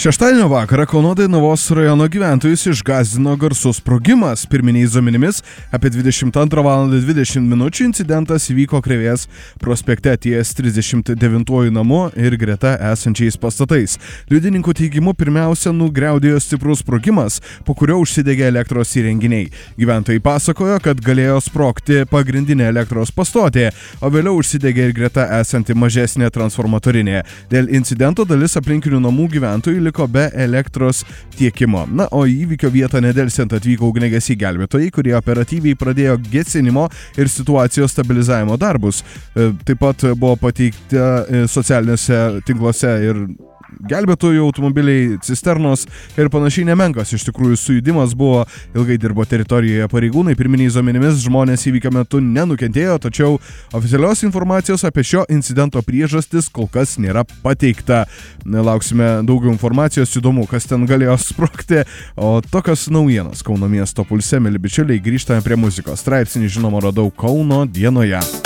Šeštadienio vakarą Kauno Dainavos rajono gyventojus išgąsdino garsus sprogimas. Pirminiais duomenimis apie 22:20 incidentas įvyko Krėvės prospekte ties 39 namu ir greta esančiais pastatais. Liudininkų teigimu pirmiausia nugriaudėjo stiprus sprogimas, po kurio užsidegė elektros įrenginiai. Gyventojai pasakojo, kad galėjo sprogti pagrindinė elektros pastotė, o vėliau užsidegė ir greta esanti mažesnė transformatorinė. Dėl incidento dalis aplinkinių namų gyventojų liko be elektros tiekimo. Na, o į įvykio vietą nedelsiant atvyko ugniagesiai gelbėtojai, kurie operatyviai pradėjo gesinimo ir situacijos stabilizavimo darbus. Taip pat buvo pateikta socialiniuose tinkluose ir gelbėtojų automobiliai, cisternos ir panašiai. Nemenkas iš tikrųjų sujudimas buvo, ilgai dirbo teritorijoje pareigūnai. Pirminiais duomenimis žmonės įvykio metu nenukentėjo, tačiau oficialios informacijos apie šio incidento priežastis kol kas nėra pateikta. Lauksime daugiau informacijos, įdomu, kas ten galėjo sprogti. O tokios naujienos Kauno miesto pulse, mieli bičiuliai, grįžtame prie muzikos. Straipsnį, žinoma, radau Kauno dienoje.